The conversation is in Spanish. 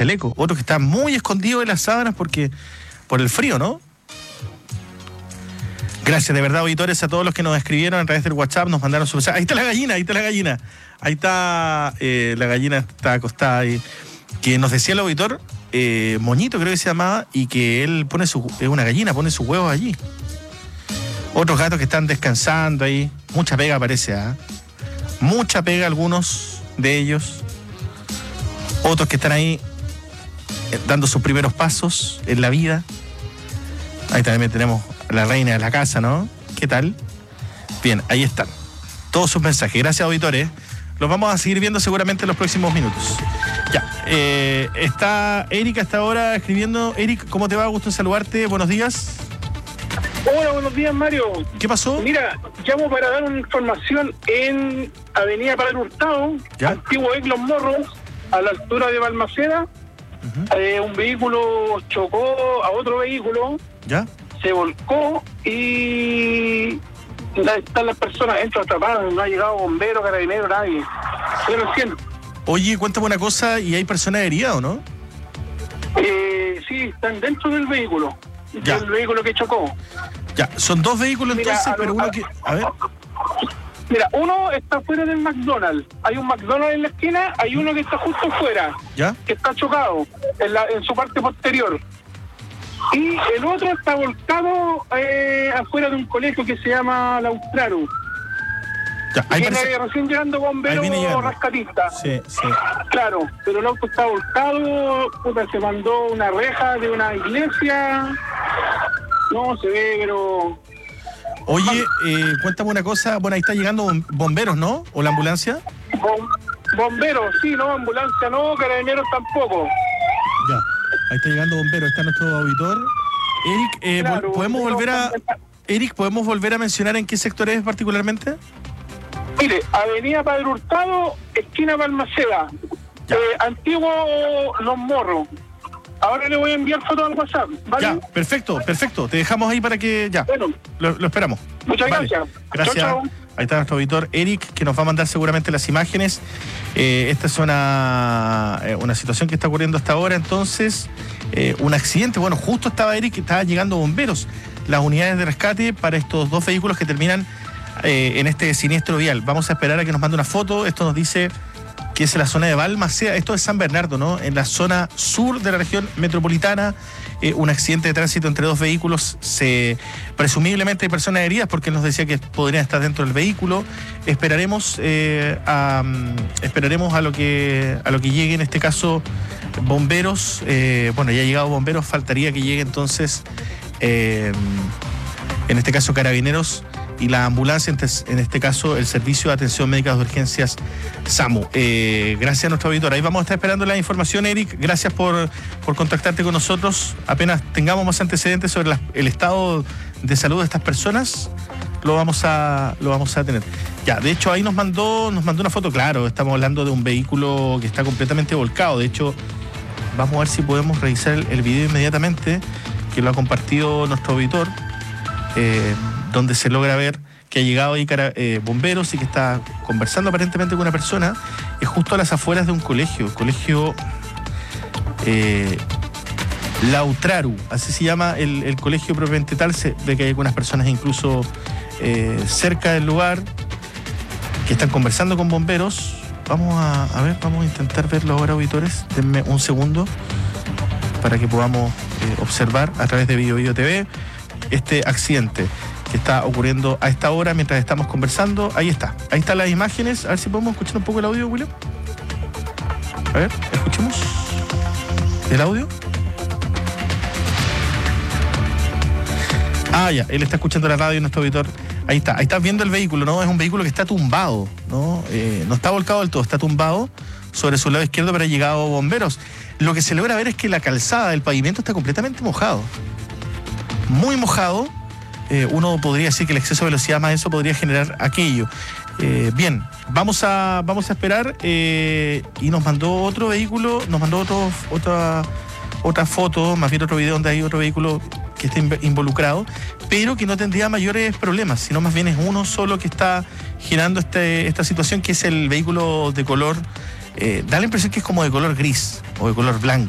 chaleco. Otro que está muy escondido de las sábanas por el frío, ¿no? Gracias, de verdad, auditores, a todos los que nos escribieron a través del WhatsApp, nos mandaron su mensaje. Ahí está la gallina. Ahí está, la gallina está acostada ahí. Que nos decía el auditor, Moñito creo que se llamaba, y que él es una gallina, pone sus huevos allí. Otros gatos que están descansando ahí. Mucha pega parece, ¿eh? Mucha pega algunos de ellos. Otros que están ahí dando sus primeros pasos en la vida. Ahí también tenemos a la reina de la casa, ¿no? ¿Qué tal? Bien, ahí están todos sus mensajes. Gracias, auditores. Los vamos a seguir viendo seguramente en los próximos minutos. Ya, está Eric hasta ahora escribiendo. Eric, ¿cómo te va? Gusto en saludarte. Buenos días. Hola, buenos días, Mario. ¿Qué pasó? Mira, llamo para dar una información en Avenida Padre Hurtado, ¿ya? Antiguo Los Morros, a la altura de Balmaceda. Un vehículo chocó a otro vehículo, ¿ya? Se volcó y están las personas dentro atrapadas. No ha llegado bombero, carabinero, nadie. Pero recién. Oye, cuéntame una cosa, ¿y hay personas heridas o no? Sí, están dentro del vehículo. Ya. Del vehículo que chocó. Ya, son dos vehículos entonces, Mira, pero uno que... A ver. Mira, uno está fuera del McDonald's. Hay un McDonald's en la esquina, hay uno que está justo fuera, ¿Ya? que está chocado en su parte posterior. Y el otro está volcado afuera de un colegio que se llama Lautraru. Ya, ahí Viene parece... recién llegando bombero rescatista. Sí. Claro, pero el auto está volcado, se mandó una reja de una iglesia. No, se ve, pero... Oye, cuéntame una cosa. Bueno, ahí está llegando bomberos, ¿no? ¿O la ambulancia? Bomberos, sí, no, ambulancia no, carabineros tampoco. Ya, ahí está llegando bomberos, está nuestro auditor. Eric, Claro, ¿podemos volver a mencionar en qué sector es particularmente? Mire, Avenida Padre Hurtado, esquina Balmaceda, Antiguo Los Morros. Ahora le voy a enviar fotos al WhatsApp, ¿vale? Ya, perfecto. Te dejamos ahí para que... Ya, bueno, lo esperamos. Muchas Vale. Gracias. Chau. Ahí está nuestro auditor Eric, que nos va a mandar seguramente las imágenes. Esta es una situación que está ocurriendo hasta ahora, entonces, un accidente. Bueno, justo estaba Eric, estaba llegando bomberos, las unidades de rescate para estos dos vehículos que terminan en este siniestro vial. Vamos a esperar a que nos mande una foto. Esto nos dice que es en la zona de Balmaceda, esto es San Bernardo, ¿no? En la zona sur de la región metropolitana, un accidente de tránsito entre dos vehículos, presumiblemente hay personas heridas porque él nos decía que podrían estar dentro del vehículo. Esperaremos a lo que llegue, en este caso, bomberos. Bueno, ya ha llegado bomberos, faltaría que llegue entonces, en este caso, carabineros y la ambulancia, en este caso el Servicio de Atención Médica de Urgencias SAMU. Gracias a nuestro auditor. Ahí vamos a estar esperando la información, Eric. Gracias por contactarte con nosotros. Apenas tengamos más antecedentes sobre el estado de salud de estas personas, lo vamos a tener. Ya, de hecho ahí nos mandó una foto. Claro, estamos hablando de un vehículo que está completamente volcado. De hecho, vamos a ver si podemos revisar el video inmediatamente, que lo ha compartido nuestro auditor, donde se logra ver que ha llegado ahí bomberos y que está conversando aparentemente con una persona. Es justo a las afueras de un colegio, el colegio Lautraru, así se llama el colegio propiamente tal. Se ve que hay algunas personas incluso cerca del lugar que están conversando con bomberos. Vamos a intentar verlo ahora, auditores. Denme un segundo para que podamos observar a través de Bio TV este accidente que está ocurriendo a esta hora mientras estamos conversando. Ahí están las imágenes. A ver si podemos escuchar un poco el audio, William. A ver, escuchemos el audio. Ya, él está escuchando la radio, nuestro auditor. Ahí estás viendo el vehículo, ¿no? Es un vehículo que está tumbado, ¿no? No está volcado del todo, está tumbado sobre su lado izquierdo, pero han llegado bomberos. Lo que se logra ver es que la calzada, el pavimento está completamente mojado. Muy mojado. Uno podría decir que el exceso de velocidad más eso podría generar aquello. Bien, vamos a esperar. Y nos mandó otro vehículo, otra foto, más bien otro video donde hay otro vehículo que está involucrado, pero que no tendría mayores problemas, sino más bien es uno solo que está girando esta situación, que es el vehículo de color, da la impresión que es como de color gris o de color blanco.